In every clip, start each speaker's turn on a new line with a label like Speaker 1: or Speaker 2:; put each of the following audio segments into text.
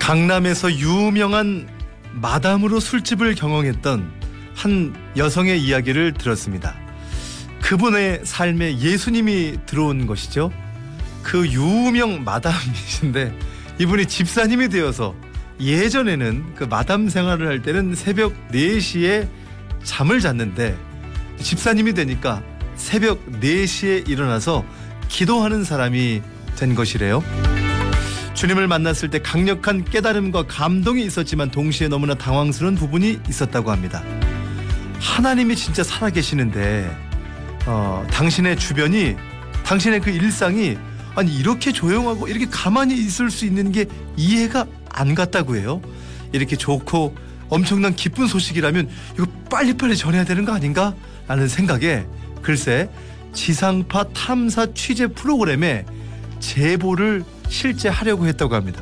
Speaker 1: 강남에서 유명한 마담으로 술집을 경영했던 한 여성의 이야기를 들었습니다. 그분의 삶에 예수님이 들어온 것이죠. 그 유명 마담이신데 이분이 집사님이 되어서 예전에는 그 마담 생활을 할 때는 새벽 4시에 잠을 잤는데 집사님이 되니까 새벽 4시에 일어나서 기도하는 사람이 된 것이래요. 주님을 만났을 때 강력한 깨달음과 감동이 있었지만 동시에 너무나 당황스러운 부분이 있었다고 합니다. 하나님이 진짜 살아계시는데 당신의 주변이, 당신의 그 일상이 아니 이렇게 조용하고 이렇게 가만히 있을 수 있는 게 이해가 안 갔다고 해요. 이렇게 좋고 엄청난 기쁜 소식이라면 이거 빨리빨리 전해야 되는 거 아닌가? 라는 생각에 글쎄 지상파 탐사 취재 프로그램에 제보를 실제 하려고 했다고 합니다.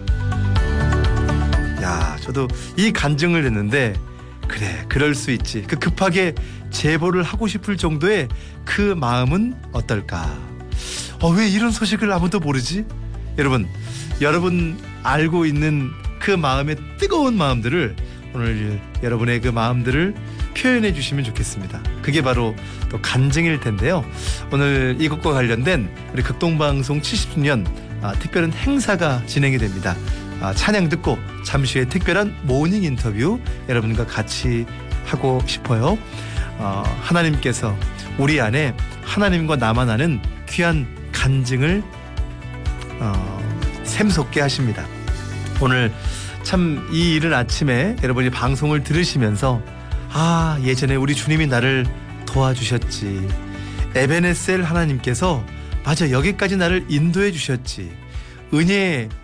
Speaker 1: 야, 저도 이 간증을 했는데 그래, 그럴 수 있지. 그 급하게 제보를 하고 싶을 정도의 그 마음은 어떨까? 왜 이런 소식을 아무도 모르지? 여러분 알고 있는 그 마음의 뜨거운 마음들을 오늘 여러분의 그 마음들을 표현해 주시면 좋겠습니다. 그게 바로 또 간증일 텐데요. 오늘 이것과 관련된 우리 극동방송 70주년 특별한 행사가 진행이 됩니다. 찬양 듣고 잠시 후에 특별한 모닝 인터뷰 여러분과 같이 하고 싶어요. 하나님께서 우리 안에 하나님과 나만 아는 귀한 간증을 샘솟게 하십니다. 오늘 참 이 이른 아침에 여러분이 방송을 들으시면서 예전에 우리 주님이 나를 도와주셨지. 에베네셀 하나님께서 맞아, 여기까지 나를 인도해 주셨지. 은혜의